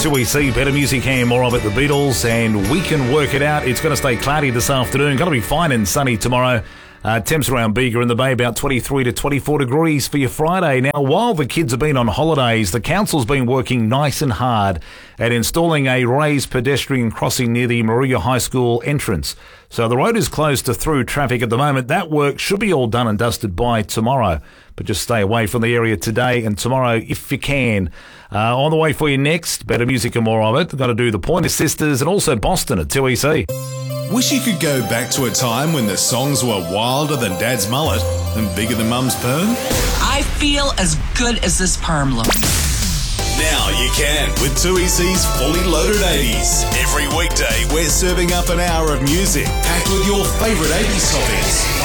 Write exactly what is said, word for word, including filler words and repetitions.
two E C, better music here, more of it, the Beatles, and we can work it out. It's going to stay cloudy this afternoon. Going to be fine and sunny tomorrow. Uh, temps around Bega in the Bay about twenty-three to twenty-four degrees for your Friday. Now, while the kids have been on holidays, the council's been working nice and hard at installing a raised pedestrian crossing near the Moruya High School entrance. So the road is closed to through traffic at the moment. That work should be all done and dusted by tomorrow. But just stay away from the area today and tomorrow if you can. Uh, on the way for you next, better music and more of it. We've got to do the Pointer Sisters and also Boston at two E C. Wish you could go back to a time when the songs were wilder than Dad's mullet and bigger than Mum's perm? I feel as good as this perm look. Now you can with two E C's Fully Loaded eighties. Every weekday we're serving up an hour of music packed with your favourite eighties topics.